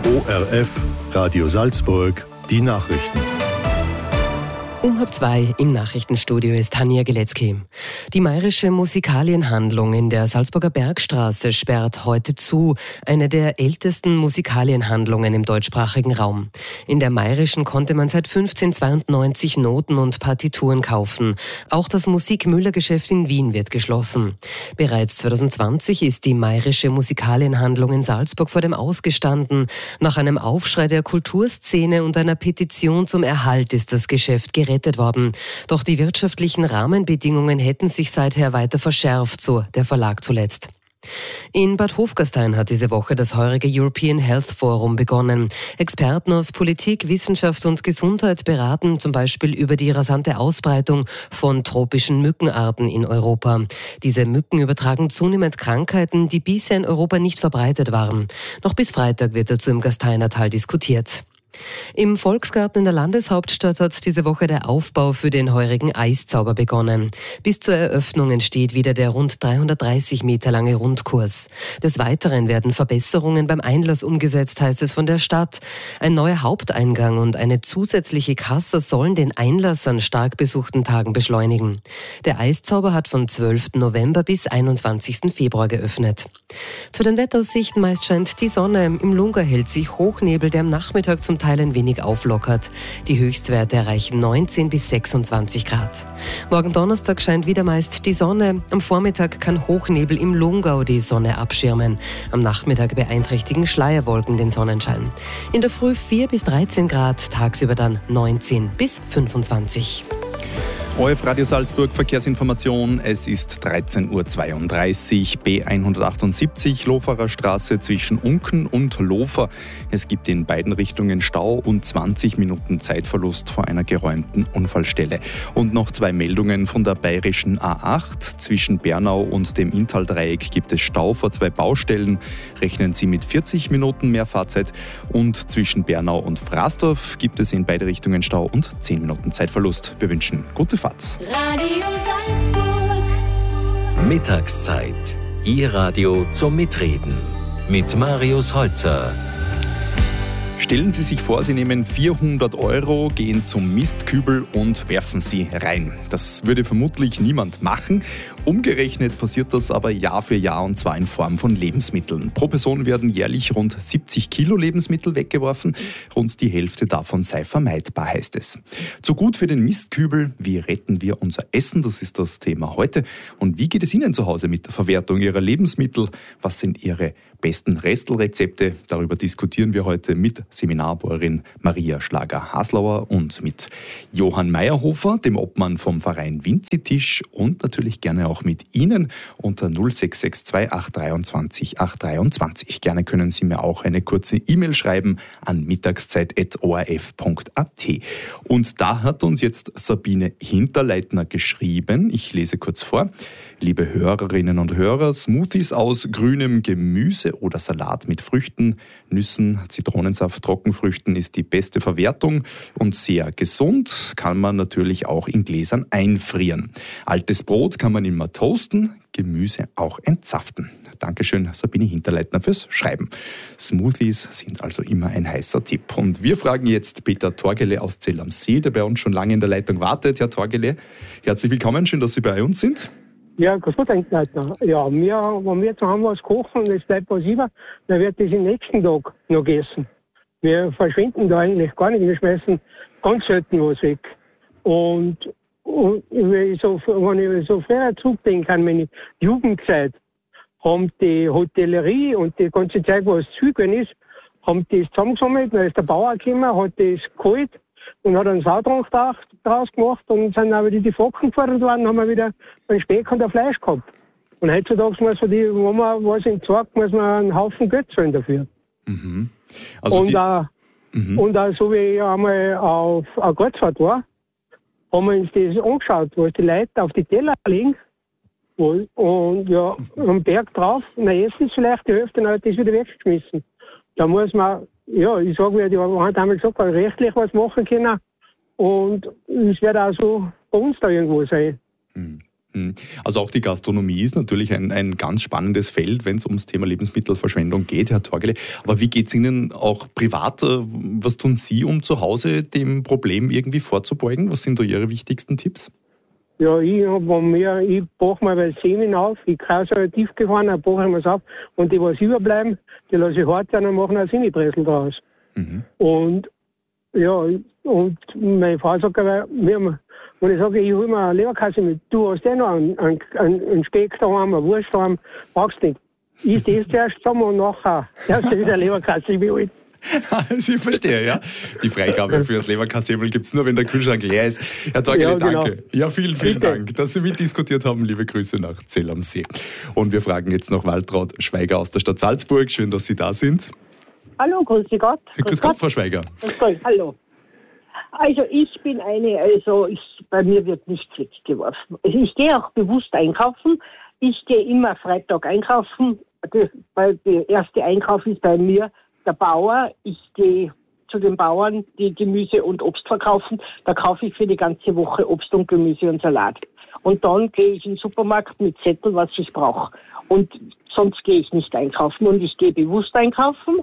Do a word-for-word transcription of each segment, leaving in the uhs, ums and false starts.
O R F, Radio Salzburg, die Nachrichten. Um halb zwei im Nachrichtenstudio ist Tanja Geletzky. Die Mayrische Musikalienhandlung in der Salzburger Bergstraße sperrt heute zu, eine der ältesten Musikalienhandlungen im deutschsprachigen Raum. In der Mayrischen konnte man seit fünfzehnhundertzweiundneunzig Noten und Partituren kaufen. Auch das Musik-Müller-Geschäft in Wien wird geschlossen. Bereits zwanzig zwanzig ist die Mayrische Musikalienhandlung in Salzburg vor dem Aus gestanden. Nach einem Aufschrei der Kulturszene und einer Petition zum Erhalt ist das Geschäft gerettet worden. Doch die wirtschaftlichen Rahmenbedingungen hätten sich seither weiter verschärft, so der Verlag zuletzt. In Bad Hofgastein hat diese Woche das heurige European Health Forum begonnen. Experten aus Politik, Wissenschaft und Gesundheit beraten zum Beispiel über die rasante Ausbreitung von tropischen Mückenarten in Europa. Diese Mücken übertragen zunehmend Krankheiten, die bisher in Europa nicht verbreitet waren. Noch bis Freitag wird dazu im Gasteiner Tal diskutiert. Im Volksgarten in der Landeshauptstadt hat diese Woche der Aufbau für den heurigen Eiszauber begonnen. Bis zur Eröffnung entsteht wieder der rund dreihundertdreißig Meter lange Rundkurs. Des Weiteren werden Verbesserungen beim Einlass umgesetzt, heißt es von der Stadt. Ein neuer Haupteingang und eine zusätzliche Kasse sollen den Einlass an stark besuchten Tagen beschleunigen. Der Eiszauber hat von zwölften November bis einundzwanzigsten Februar geöffnet. Zu den Wetteraussichten: meist scheint die Sonne. Im Lunga hält sich Hochnebel, der am Nachmittag zum Teil ein wenig auflockert. Die Höchstwerte erreichen neunzehn bis sechsundzwanzig Grad. Morgen Donnerstag scheint wieder meist die Sonne. Am Vormittag kann Hochnebel im Lungau die Sonne abschirmen. Am Nachmittag beeinträchtigen Schleierwolken den Sonnenschein. In der Früh vier bis dreizehn Grad, tagsüber dann neunzehn bis fünfundzwanzig. O R F Radio Salzburg Verkehrsinformation. Es ist dreizehn Uhr zweiunddreißig, B hundertachtundsiebzig, Loferer Straße zwischen Unken und Lofer. Es gibt in beiden Richtungen Stau und zwanzig Minuten Zeitverlust vor einer geräumten Unfallstelle. Und noch zwei Meldungen von der bayerischen A acht. Zwischen Bernau und dem Inntaldreieck gibt es Stau vor zwei Baustellen. Rechnen Sie mit vierzig Minuten mehr Fahrzeit. Und zwischen Bernau und Fraßdorf gibt es in beide Richtungen Stau und zehn Minuten Zeitverlust. Wir wünschen gute Fahrt. Radio Salzburg. Mittagszeit. Ihr Radio zum Mitreden. Mit Marius Holzer. Stellen Sie sich vor, Sie nehmen vierhundert Euro, gehen zum Mistkübel und werfen sie rein. Das würde vermutlich niemand machen. Umgerechnet passiert das aber Jahr für Jahr, und zwar in Form von Lebensmitteln. Pro Person werden jährlich rund siebzig Kilo Lebensmittel weggeworfen. Rund die Hälfte davon sei vermeidbar, heißt es. Zu gut für den Mistkübel. Wie retten wir unser Essen? Das ist das Thema heute. Und wie geht es Ihnen zu Hause mit der Verwertung Ihrer Lebensmittel? Was sind Ihre besten Restelrezepte? Darüber diskutieren wir heute mit Seminarbäuerin Maria Schlager-Haslauer und mit Johann Meyerhofer, dem Obmann vom Verein Vinzitisch, und natürlich gerne auch mit Ihnen unter null sechs sechs zwei acht dreiundzwanzig acht dreiundzwanzig. Gerne können Sie mir auch eine kurze E-Mail schreiben an mittagszeit at o r f punkt a t. Und da hat uns jetzt Sabine Hinterleitner geschrieben. Ich lese kurz vor. Liebe Hörerinnen und Hörer, Smoothies aus grünem Gemüse oder Salat mit Früchten, Nüssen, Zitronensaft, Trockenfrüchten ist die beste Verwertung und sehr gesund, kann man natürlich auch in Gläsern einfrieren. Altes Brot kann man immer toasten, Gemüse auch entsaften. Dankeschön, Sabine Hinterleitner, fürs Schreiben. Smoothies sind also immer ein heißer Tipp. Und wir fragen jetzt Peter Torgele aus Zell am See, der bei uns schon lange in der Leitung wartet. Herr Torgele, herzlich willkommen, schön, dass Sie bei uns sind. Ja, grüß Gott, Leitner. Ja, wir, wenn wir zu Hause was kochen und es bleibt was über, dann wird das am nächsten Tag noch gegessen. Wir verschwenden da eigentlich gar nicht, wir schmeißen ganz selten was weg. Und, und wenn ich so, wenn ich so früher zurückdenke an meine Jugendzeit, haben die Hotellerie und die ganze Zeit, wo es zügeln ist, haben die das zusammengesammelt, dann ist der Bauer gekommen, hat das geholt und hat einen Saudrank draus gemacht, und sind aber die, die Focken gefordert worden, haben wir wieder einen Speck und ein Fleisch gehabt. Und heutzutage muss man, die, wenn man was entsorgt, muss man einen Haufen Geld zahlen dafür. Mhm. Also und, auch, mhm. und auch so wie ich einmal auf eine Kreuzfahrt war, haben wir uns das angeschaut, wo die Leute auf die Teller liegen, und ja, am Berg drauf, und dann essen sie vielleicht die Hälfte, dann hat das wieder weggeschmissen. Da muss man, ja, ich sage mir, die haben einmal gesagt, rechtlich was machen können, und es wird auch so bei uns da irgendwo sein. Also auch die Gastronomie ist natürlich ein, ein ganz spannendes Feld, wenn es ums Thema Lebensmittelverschwendung geht, Herr Torgele. Aber wie geht es Ihnen auch privat? Was tun Sie, um zu Hause dem Problem irgendwie vorzubeugen? Was sind da Ihre wichtigsten Tipps? Ja, ich hab mir, ich brauche mir bei Semen auf, ich kann so tief gefahren, dann brauche ich mir es auf und die, was überbleiben, die lasse ich hart sein und mache einen Semibressel draus. Mhm. Und ja, und meine Frau sagt aber, wir, wenn ich sage, ich hole mir eine Leberkasse mit, du hast ja noch einen, einen, einen Speck daheim, eine Wurst daheim, brauchst nicht. Ich das zuerst zusammen und nachher erst wieder eine Leberkasse beholt. Ich verstehe, ja. Die Freigabe für das Leberkassemmel gibt es nur, wenn der Kühlschrank leer ist. Herr Torgele, ja, genau. Danke. Ja, vielen, vielen Bitte. Dank, dass Sie mitdiskutiert haben. Liebe Grüße nach Zell am See. Und wir fragen jetzt noch Waltraud Schweiger aus der Stadt Salzburg. Schön, dass Sie da sind. Hallo, grüß Gott. Grüß, grüß Gott, Frau Schweiger. Grüß Gott, hallo. Also ich bin eine, also ich, bei mir wird nichts weggeworfen. Also ich gehe auch bewusst einkaufen. Ich gehe immer Freitag einkaufen. Das, weil der erste Einkauf ist bei mir der Bauer. Ich gehe zu den Bauern, die Gemüse und Obst verkaufen. Da kaufe ich für die ganze Woche Obst und Gemüse und Salat. Und dann gehe ich in den Supermarkt mit Zettel, was ich brauche. Und sonst gehe ich nicht einkaufen. Und ich gehe bewusst einkaufen.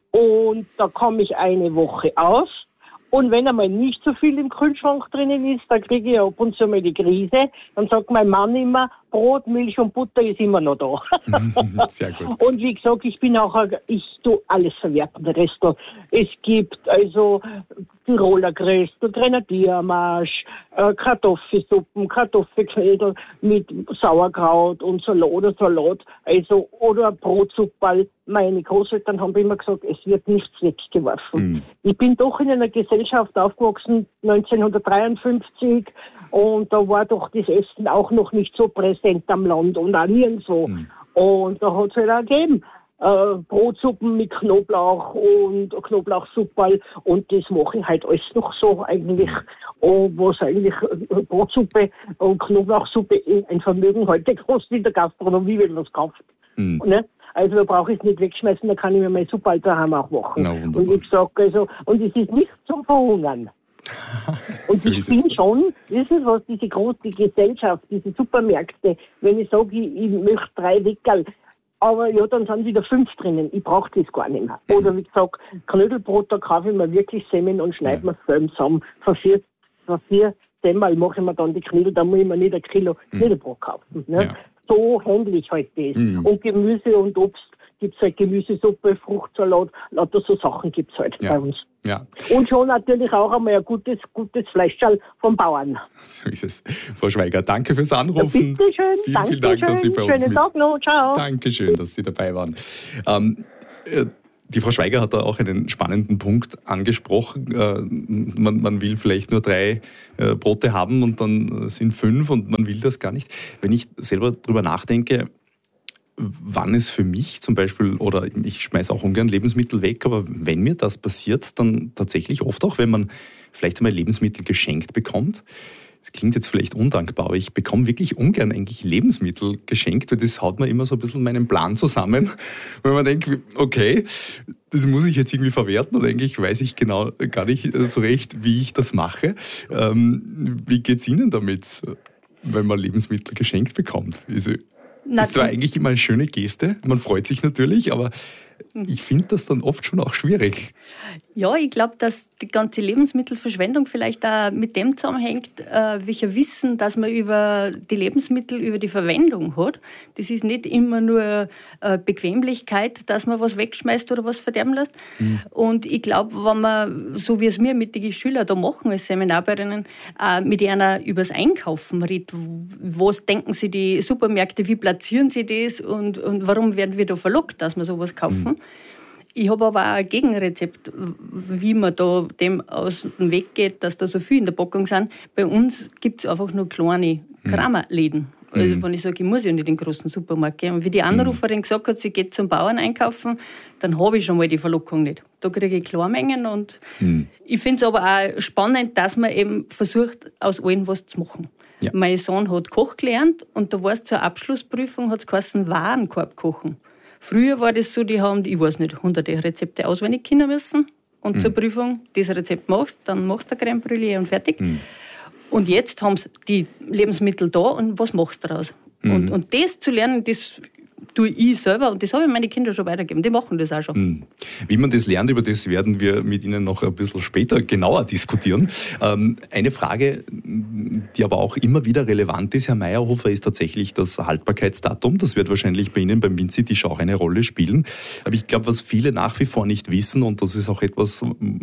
Und da komme ich eine Woche aus. Und wenn einmal nicht so viel im Kühlschrank drinnen ist, dann kriege ich ab und zu mal die Krise. Dann sagt mein Mann immer, Brot, Milch und Butter ist immer noch da. Sehr gut. Und wie gesagt, ich bin auch, ich tue alles verwerten, der Rest. Es gibt also Tiroler Grästel, Grenadiermarsch, äh, Kartoffelsuppen, Kartoffelknödel mit Sauerkraut und Salat oder Salat, also, oder Brotsuppe. Meine Großeltern haben immer gesagt, es wird nichts weggeworfen. Mm. Ich bin doch in einer Gesellschaft aufgewachsen, neunzehnhundertdreiundfünfzig, und da war doch das Essen auch noch nicht so präsent am Land und auch nirgendwo. Mm. Und da hat es halt auch gegeben. Äh, Brotsuppen mit Knoblauch und Knoblauchsuppe, und das mache ich halt alles noch so eigentlich. Und was eigentlich äh, Brotsuppe und Knoblauchsuppe ein Vermögen heute kostet in der Gastronomie, wenn man es kauft. Mm. Ne? Also da brauche ich es nicht wegschmeißen, da kann ich mir meine Suppe daheim auch machen. No, und ich sage also, und es ist nicht zum Verhungern. Und so ich bin es. schon, wissen Sie was, diese große Gesellschaft, diese Supermärkte, wenn ich sage, ich, ich möchte drei Weckerl, aber ja, dann sind wieder fünf drinnen. Ich brauche das gar nicht mehr. Oder wie gesagt, Knödelbrot, da kaufe ich mir wirklich Semmeln und schneide mir Film zusammen. Für vier, für vier Semmel mache ich mir dann die Knödel, da muss ich mir nicht ein Kilo Knödelbrot kaufen. Ne? Ja. So handle ich halt das. Mm. Und Gemüse und Obst gibt es halt Gemüsesuppe, Fruchtsalat, lauter so Sachen gibt es halt ja. bei uns. Ja. Und schon natürlich auch einmal ein gutes, gutes Fleischschall vom Bauern. So ist es. Frau Schweiger, danke fürs Anrufen. Ja, bitte schön. Vielen, danke vielen Dank, schön. dass Sie bei uns Schönen mit... Tag noch. Ciao. Dankeschön, dass Sie dabei waren. Ähm, Die Frau Schweiger hat da auch einen spannenden Punkt angesprochen. Äh, man, man will vielleicht nur drei äh, Brote haben und dann sind fünf und man will das gar nicht. Wenn ich selber drüber nachdenke, wann es für mich zum Beispiel, oder ich schmeiße auch ungern Lebensmittel weg, aber wenn mir das passiert, dann tatsächlich oft auch, wenn man vielleicht einmal Lebensmittel geschenkt bekommt. Das klingt jetzt vielleicht undankbar, aber ich bekomme wirklich ungern eigentlich Lebensmittel geschenkt, weil das haut mir immer so ein bisschen meinen Plan zusammen. Wenn man denkt, okay, das muss ich jetzt irgendwie verwerten und eigentlich weiß ich genau gar nicht so recht, wie ich das mache. Ähm, wie geht's Ihnen damit, wenn man Lebensmittel geschenkt bekommt? Also, das ist zwar eigentlich immer eine schöne Geste, man freut sich natürlich, aber ich finde das dann oft schon auch schwierig. Ja, ich glaube, dass die ganze Lebensmittelverschwendung vielleicht auch mit dem zusammenhängt, äh, welcher Wissen, dass man über die Lebensmittel, über die Verwendung hat. Das ist nicht immer nur äh, Bequemlichkeit, dass man was wegschmeißt oder was verderben lässt. Mhm. Und ich glaube, wenn man, so wie es wir mit den Schülern da machen als Seminarberinnen, äh, mit einer übers Einkaufen redet. Was denken sie die Supermärkte, wie platzieren sie das und, und warum werden wir da verlockt, dass wir sowas kaufen? Mhm. Ich habe aber auch ein Gegenrezept, wie man da dem aus dem Weg geht, dass da so viel in der Packung sind. Bei uns gibt es einfach nur kleine Kramerläden. Also mhm. wenn ich sage, ich muss ja nicht in den großen Supermarkt gehen. Und wie die Anruferin gesagt hat, sie geht zum Bauern einkaufen, dann habe ich schon mal die Verlockung nicht. Da kriege ich Kleinmengen und mhm. ich finde es aber auch spannend, dass man eben versucht, aus allem was zu machen. Ja. Mein Sohn hat Koch gelernt und da war es zur Abschlussprüfung, hat es geheißen, Warenkorb kochen. Früher war das so, die haben, ich weiß nicht, hunderte Rezepte auswendig kennen müssen. Und mhm. zur Prüfung, dieses Rezept machst, dann machst du Crème Brûlée und fertig. Mhm. Und jetzt haben sie die Lebensmittel da und was machst du daraus? Mhm. Und, und das zu lernen, das tue ich selber und das habe ich meine Kinder schon weitergegeben. Die machen das auch schon. Mhm. Wie man das lernt, über das werden wir mit Ihnen noch ein bisschen später genauer diskutieren. Ähm, eine Frage, die aber auch immer wieder relevant ist, Herr Meyerhofer, ist tatsächlich das Haltbarkeitsdatum. Das wird wahrscheinlich bei Ihnen beim Windcity auch eine Rolle spielen. Aber ich glaube, was viele nach wie vor nicht wissen, und das ist auch etwas,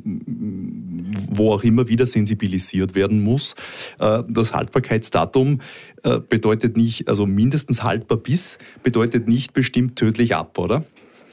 wo auch immer wieder sensibilisiert werden muss, das Haltbarkeitsdatum bedeutet nicht, also mindestens haltbar bis, bedeutet nicht bestimmt tödlich ab, oder?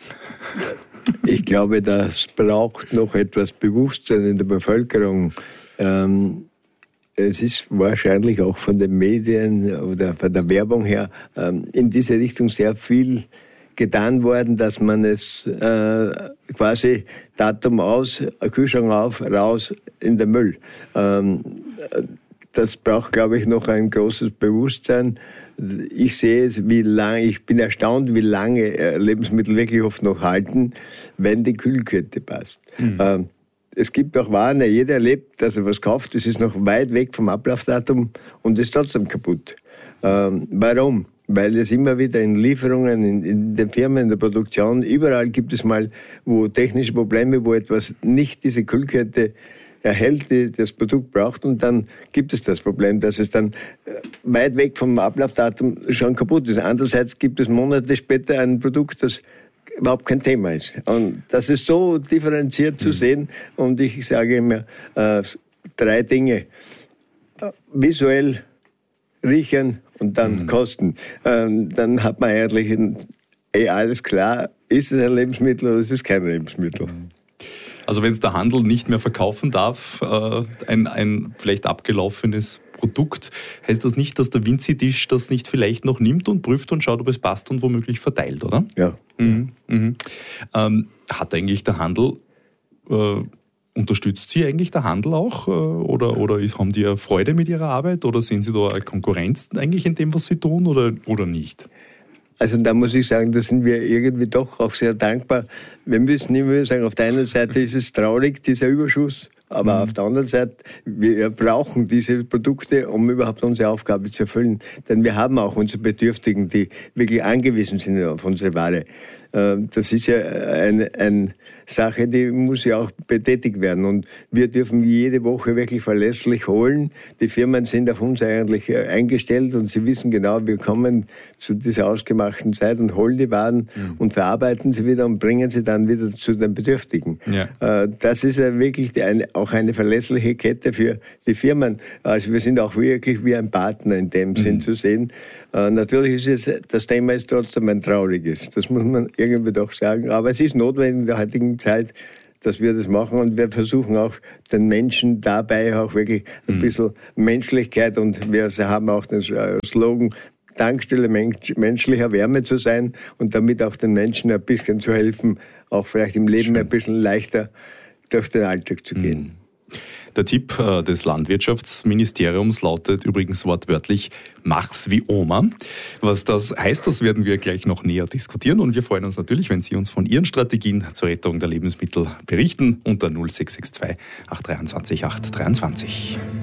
Ich glaube, das braucht noch etwas Bewusstsein in der Bevölkerung. Ähm, es ist wahrscheinlich auch von den Medien oder von der Werbung her ähm, in diese Richtung sehr viel getan worden, dass man es äh, quasi Datum aus, Kühlschrank auf, raus in den Müll. Ähm, das braucht, glaube ich, noch ein großes Bewusstsein. Ich sehe es, wie lange, ich bin erstaunt, wie lange Lebensmittel wirklich oft noch halten, wenn die Kühlkette passt. Mhm. Ähm, es gibt auch Waren, jeder erlebt, dass er was kauft, das ist noch weit weg vom Ablaufdatum und ist trotzdem kaputt. Ähm, warum? Weil es immer wieder in Lieferungen, in, in den Firmen, in der Produktion, überall gibt es mal wo technische Probleme, wo etwas nicht diese Kühlkette erhält, die das Produkt braucht, und dann gibt es das Problem, dass es dann weit weg vom Ablaufdatum schon kaputt ist. Andererseits gibt es Monate später ein Produkt, das überhaupt kein Thema ist. Und das ist so differenziert zu sehen, und ich sage immer äh, drei Dinge. Visuell, riechen und dann mhm. kosten. Ähm, dann hat man eigentlich ein, eh alles klar, ist es ein Lebensmittel oder ist es kein Lebensmittel. Also wenn es der Handel nicht mehr verkaufen darf, äh, ein, ein vielleicht abgelaufenes Produkt, heißt das nicht, dass der Windcity das nicht vielleicht noch nimmt und prüft und schaut, ob es passt und womöglich verteilt, oder? Ja. Mhm. Mhm. Ähm, hat eigentlich der Handel, äh, unterstützt Sie eigentlich der Handel auch? Äh, oder, oder haben die ja Freude mit Ihrer Arbeit? Oder sehen Sie da eine Konkurrenz eigentlich in dem, was Sie tun, oder, oder nicht? Also da muss ich sagen, da sind wir irgendwie doch auch sehr dankbar. Wir müssen immer sagen, auf der einen Seite ist es traurig, dieser Überschuss, aber mhm. auf der anderen Seite, wir brauchen diese Produkte, um überhaupt unsere Aufgabe zu erfüllen. Denn wir haben auch unsere Bedürftigen, die wirklich angewiesen sind auf unsere Ware. Das ist ja eine, eine Sache, die muss ja auch betätigt werden. Und wir dürfen jede Woche wirklich verlässlich holen. Die Firmen sind auf uns eigentlich eingestellt und sie wissen genau, wir kommen zu dieser ausgemachten Zeit und holen die Waren mhm. und verarbeiten sie wieder und bringen sie dann wieder zu den Bedürftigen. Ja. Das ist ja wirklich die eine, auch eine verlässliche Kette für die Firmen. Also wir sind auch wirklich wie ein Partner in dem mhm. Sinn zu sehen. Natürlich ist es, das Thema ist trotzdem ein trauriges. Das muss man irgendwie doch sagen. Aber es ist notwendig in der heutigen Zeit, dass wir das machen. Und wir versuchen auch den Menschen dabei auch wirklich ein mhm. bisschen Menschlichkeit. Und wir haben auch den Slogan, Tankstelle menschlicher Wärme zu sein und damit auch den Menschen ein bisschen zu helfen, auch vielleicht im Leben Schön. ein bisschen leichter durch den Alltag zu gehen. Mhm. Der Tipp des Landwirtschaftsministeriums lautet übrigens wortwörtlich, mach's wie Oma. Was das heißt, das werden wir gleich noch näher diskutieren, und wir freuen uns natürlich, wenn Sie uns von Ihren Strategien zur Rettung der Lebensmittel berichten unter null sechs sechs zwei acht zwei zwei acht zwei zwei.